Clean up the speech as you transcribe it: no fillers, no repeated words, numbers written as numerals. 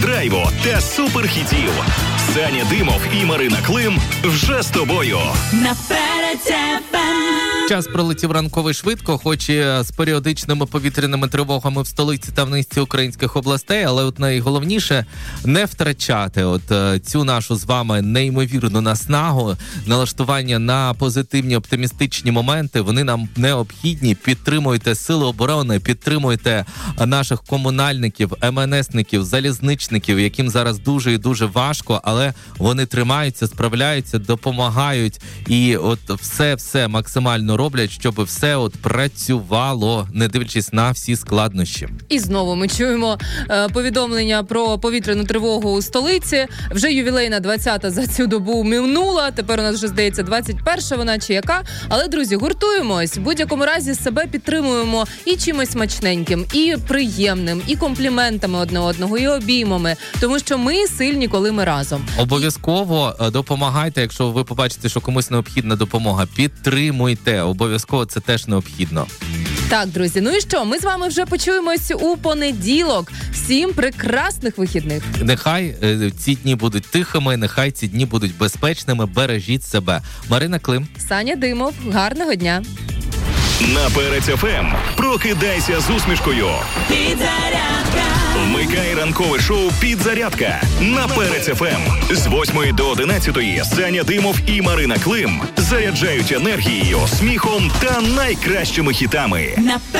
драйву та суперхітів. Саня Димов і Марина Клим вже з тобою. Час пролетів ранковий швидко, хоч і з періодичними повітряними тривогами в столиці та в низці українських областей, але от найголовніше не втрачати цю нашу з вами неймовірну наснагу, налаштування на позитивні, оптимістичні моменти. Вони нам необхідні. Підтримуйте Сили оборони, підтримуйте наших комунальників, МНСників, залізничників, яким зараз дуже і дуже важко, але вони тримаються, справляються, допомагають і все максимально роблять, щоб все працювало, не дивлячись на всі складнощі. І знову ми чуємо повідомлення про повітряну тривогу у столиці. Вже ювілейна 20-та за цю добу минула, тепер у нас вже, здається, 21-ша вона чи яка. Але, друзі, гуртуємось, в будь-якому разі себе підтримуємо і чимось смачненьким, і приємним, і компліментами одне одного, і обіймами, тому що ми сильні, коли ми разом. Обов'язково допомагайте, якщо ви побачите, що комусь необхідна допомога, підтримуйте. Обов'язково це теж необхідно. Так, друзі, ну і що? Ми з вами вже почуємось у понеділок. Всім прекрасних вихідних. Нехай ці дні будуть тихими, нехай ці дні будуть безпечними. Бережіть себе. Марина Клим. Саня Димов. Гарного дня. На Перець ФМ. Прокидайся з усмішкою. Підзарядка. Вмикай ранкове шоу «Підзарядка» на Перець ФМ. З 8 до 11 Саня Димов і Марина Клим заряджають енергією, сміхом та найкращими хітами.